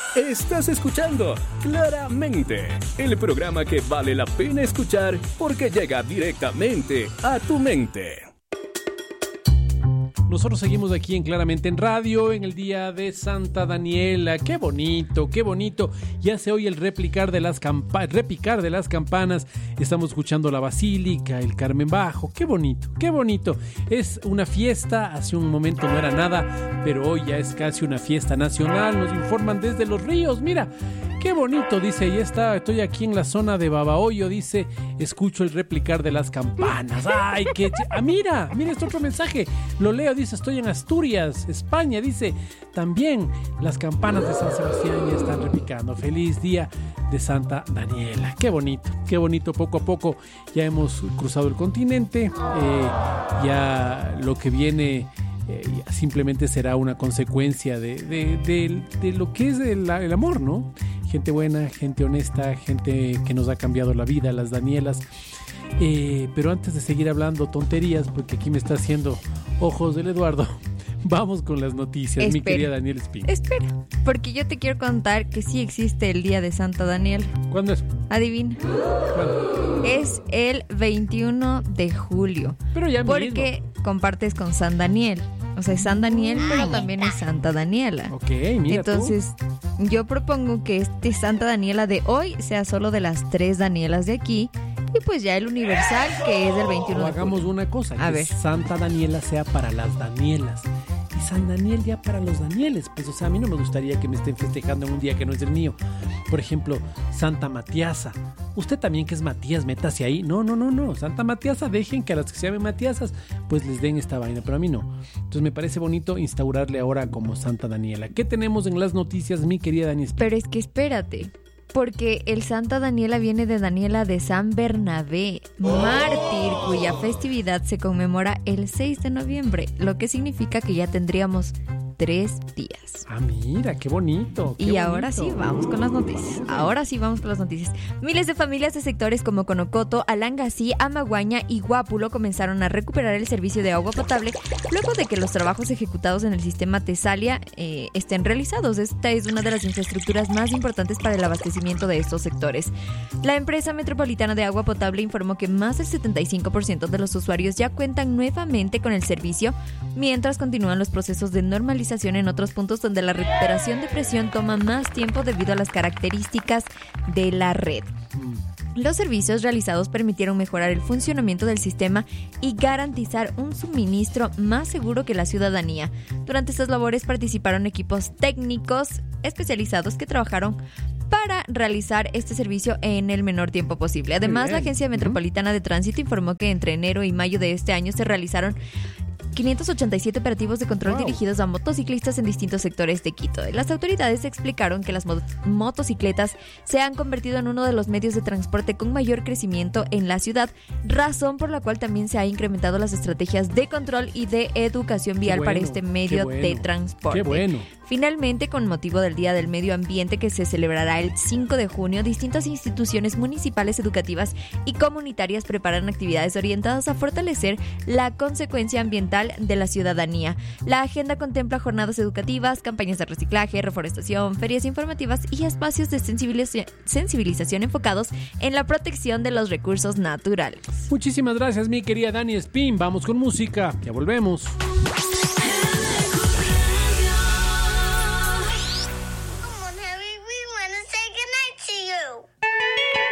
Estás escuchando Claramente, el programa que vale la pena escuchar porque llega directamente a tu mente. Nosotros seguimos aquí en Claramente en Radio en el día de Santa Daniela. ¡Qué bonito, qué bonito! Ya se oye el repicar de las campanas. Estamos escuchando la Basílica, el Carmen Bajo. ¡Qué bonito, qué bonito! Es una fiesta, hace un momento no era nada, pero hoy ya es casi una fiesta nacional. Nos informan desde Los Ríos, mira. Qué bonito, dice, estoy aquí en la zona de Babahoyo, dice, escucho el repicar de las campanas. ¡Ay, qué! Mira este otro mensaje, lo leo, dice, estoy en Asturias, España, dice, también las campanas de San Sebastián ya están repicando. Feliz día de Santa Daniela. Qué bonito, poco a poco ya hemos cruzado el continente, ya lo que viene... simplemente será una consecuencia de lo que es el amor, ¿no? Gente buena, gente honesta, gente que nos ha cambiado la vida, las Danielas. Pero antes de seguir hablando tonterías, porque aquí me está haciendo ojos del Eduardo, vamos con las noticias, mi querida Daniela Espín. Espera, porque yo te quiero contar que sí existe el día de Santa Daniela. ¿Cuándo es? Adivina. ¿Cuándo? Es el 21 de julio. Pero ya porque mismo compartes con San Daniel. O sea, es San Daniel, pero también es Santa Daniela. Ok, mira. Entonces, yo propongo que este Santa Daniela de hoy sea solo de las 3 Danielas de aquí. Y pues ya el universal, que es del 21 de julio. Hagamos una cosa, A que ver. Santa Daniela sea para las Danielas. Y San Daniel ya para los Danieles. Pues, o sea, a mí no me gustaría que me estén festejando en un día que no es el mío. Por ejemplo, Santa Matiasa. Usted también que es Matías, métase ahí. No. Santa Matiasa, dejen que a las que se llamen Matiasas, pues les den esta vaina, pero a mí no. Entonces me parece bonito instaurarle ahora como Santa Daniela. ¿Qué tenemos en las noticias, mi querida Daniela? Pero es que espérate, porque el Santa Daniela viene de Daniela de San Bernabé, mártir, cuya festividad se conmemora el 6 de noviembre, lo que significa que ya tendríamos 3 días. Ah, mira, qué bonito. Y ahora sí, vamos con las noticias. Miles de familias de sectores como Conocoto, Alangasí, Amaguaña y Guápulo comenzaron a recuperar el servicio de agua potable luego de que los trabajos ejecutados en el sistema Tesalia estén realizados. Esta es una de las infraestructuras más importantes para el abastecimiento de estos sectores. La empresa metropolitana de agua potable informó que más del 75% de los usuarios ya cuentan nuevamente con el servicio, mientras continúan los procesos de normalización en otros puntos donde la recuperación de presión toma más tiempo debido a las características de la red. Los servicios realizados permitieron mejorar el funcionamiento del sistema y garantizar un suministro más seguro que la ciudadanía. Durante estas labores participaron equipos técnicos especializados que trabajaron para realizar este servicio en el menor tiempo posible. Además, la Agencia Metropolitana de Tránsito informó que entre enero y mayo de este año se realizaron 587 operativos de control dirigidos a motociclistas en distintos sectores de Quito. Las autoridades explicaron que las motocicletas se han convertido en uno de los medios de transporte con mayor crecimiento en la ciudad, razón por la cual también se han incrementado las estrategias de control y de educación vial para este medio de transporte. ¡Qué bueno! Finalmente, con motivo del Día del Medio Ambiente que se celebrará el 5 de junio, distintas instituciones municipales, educativas y comunitarias preparan actividades orientadas a fortalecer la consecuencia ambiental de la ciudadanía. La agenda contempla jornadas educativas, campañas de reciclaje, reforestación, ferias informativas y espacios de sensibilización enfocados en la protección de los recursos naturales. Muchísimas gracias, mi querida Dani Espín. Vamos con música. Ya volvemos.